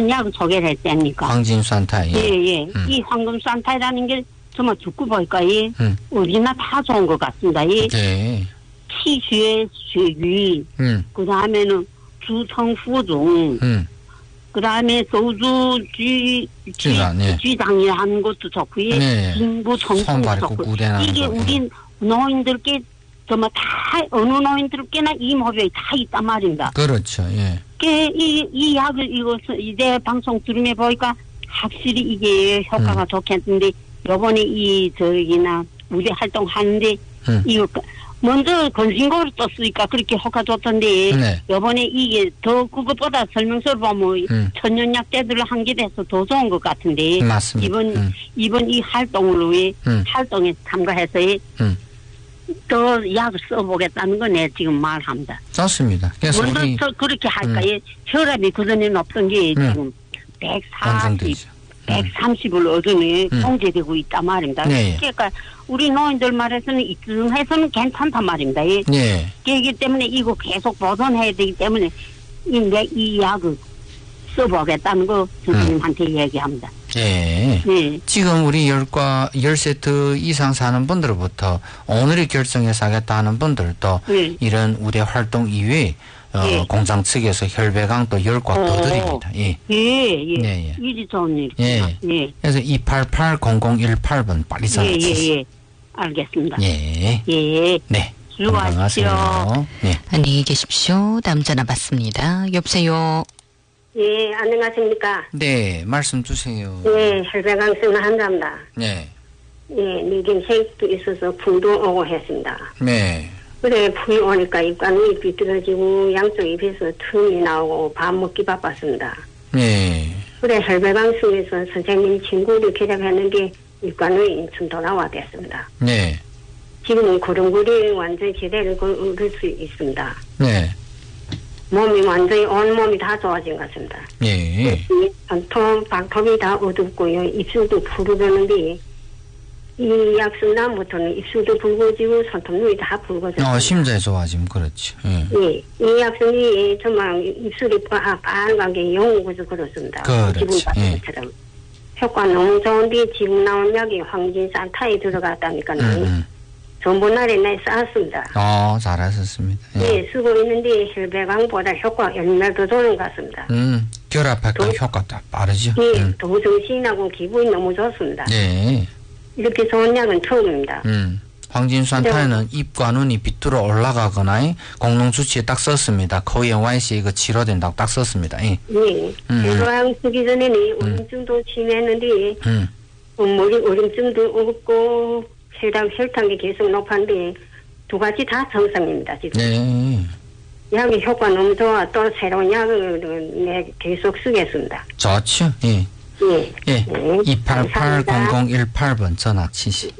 무슨 약을 소개를 했답니까? 황진산타이. 예. 이 황금산타이라는 게 정말 듣고 보니까 어디나 다 좋은 것 같습니다. 네. 气血血瘀, 그 다음에는 주성후중, 그 다음에 소주 쥐장이라는 것도 좋고요. 진부 청풍도 좋고. 이게 우리 노인들께 정말 다 어느 노인들께나 이 모병이 다 있단 말입니다. 그렇죠. 예. 이 약을 이제 방송 들으면 보니까 확실히 이게 효과가 좋겠는데 요번에 저기나 무대 활동하는데 이거 먼저 건신고를 떴으니까 그렇게 효과 좋던데 요번에 이게 더 그것보다 설명서를 보면 천연약재들을 한 개 돼서 더 좋은 것 같은데 맞습니다. 이번 이 활동을 위해 활동에 참가해서 더 약을 써보겠다는 거 내 지금 말합니다. 좋습니다. 그래서 먼저 그렇게 할까요? 혈압이 그전에는 없던 게 지금 130을 얻으니 통제되고 있단 말입니다. 그러니까 우리 노인들 말에서는 이쯤해서는 괜찮단 말입니다. 그렇기 때문에 이거 계속 보존해야 되기 때문에 이 약을 써보겠다는 거 선생님한테 얘기합니다. 지금 우리 10세트 이상 사는 분들부터 오늘이 결정해서 하겠다 하는 분들도 이런 우대 활동 이외에 공장 측에서 혈배강 또 10꽉 더 드립니다. 일이 좋은 일입니다. 그래서 288-0018번 빨리 전화 주세요. 알겠습니다. 네. 수고하십시오. 안녕히 계십시오. 다음 전화 받습니다. 여보세요. 예, 안녕하십니까. 네, 말씀 주세요. 예, 혈배강 쓰는 환자입니다. 네. 예, 밀김색도 있어서 불도 오고 했습니다. 네. 그래, 불이 오니까 입관이 비뚤어지고 양쪽 입에서 틈이 나오고 밥 먹기 바빴습니다. 네. 그래, 혈배강 속에서 선생님 친구를 개잡했는데 입관이 인천 돌아와 됐습니다. 네. 지금은 구름구리 완전히 제대로 걸을 수 있습니다. 네. 몸이 완전히 온 몸이 다 좋아진 것 같습니다. 손톱, 발톱이 다 어둡고요. 입술도 붉어졌는데 이 약 쓴 다음부터는 입술도 붉어지고 손톱 눈이 다 붉어졌습니다. 심장이 좋아지면 그렇지. 이 약 쓴이 정말 입술이 빨갛게 영웅고서 그렇습니다. 그렇지. 지금 같은 것처럼. 효과 너무 좋은데 지금 나온 약이 황진산타에 들어갔다니까요. 전부 날에 내 쌓았습니다. 잘하셨습니다. 쓰고 있는데 혈배강보다 효과 10배 더 좋은 것 같습니다. 결합할까 효과도 빠르죠. 더 정신하고 기분이 너무 좋습니다. 네. 이렇게 좋은 약은 처음입니다. 황진산타에는 입과 눈이 비뚤어 올라가거나 공농 수치에 딱 썼습니다. 거의 YC 이거 치료된다고 딱 썼습니다. 혈배강 쓰기 전에는 우림증도 심했는데 머리 우림증도 없고 혈당이 계속 높았는데 두 가지 다 정상입니다. 지금. 약의 효과 너무 좋아. 또 새로운 약을 계속 쓰겠습니다. 좋죠. 288-0018번 전화 치시.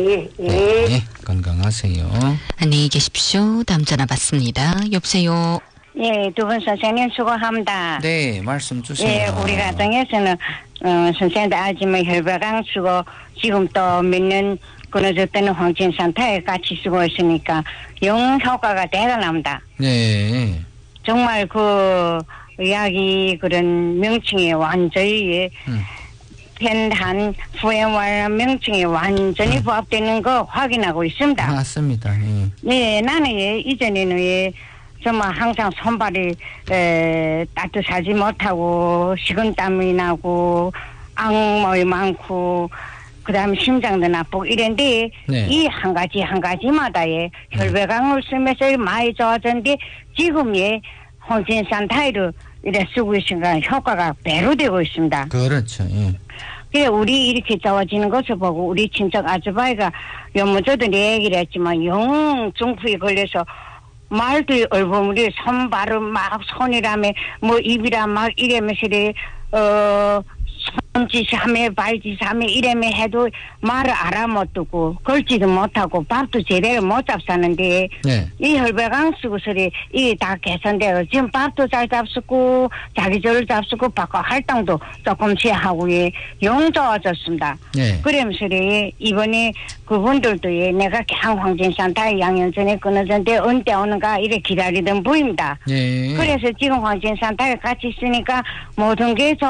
건강하세요. 안녕히 계십시오. 다음 전화 받습니다. 여보세요. 두 분 선생님 수고합니다. 네, 말씀 주세요. 우리 가정에서는 선생님도 알지만 혈배강 쓰고 지금 또 몇 년 끊어졌다는 황진산타에 같이 쓰고 있으니까 영 효과가 대단합니다. 네. 정말 그 약이 그런 명칭에 완전히 편한 후행활 명칭에 완전히 부합되는 거 확인하고 있습니다. 맞습니다. 나는 이전에는 정말 항상 손발이 따뜻하지 못하고 식은땀이 나고 악몽이 많고 그다음에 심장도 나쁘고 이랬는데 이 한 가지마다 혈배강을 쓰면서 많이 좋아졌는데 지금 황진산타이를 이래 쓰고 있으니까 효과가 배로 되고 있습니다. 그렇죠. 그래 우리 이렇게 좋아지는 것을 보고 우리 친척 아주바이가 연모저도 내 얘기를 했지만 영 중풍에 걸려서 말도 얼버무리 손발을 막 손이라며 뭐 입이라 막 이러면서 손짓하며 발짓하며 이래며 해도 말을 알아못듣고 걸지도 못하고 밥도 제대로 못 잡사는데 이 혈배강 쓰고서리 이게 다 개선되어 지금 밥도 잘 잡수고 자기절을 잡수고 바꿔 할당도 조금씩 하고 영 좋아졌습니다. 그러면서 이번에 그분들도 내가 그냥 황진산타에 양년 전에 끊어졌는데 언제 오는가 이래 기다리던 부입니다. 그래서 지금 황진산타에 같이 있으니까 모든 게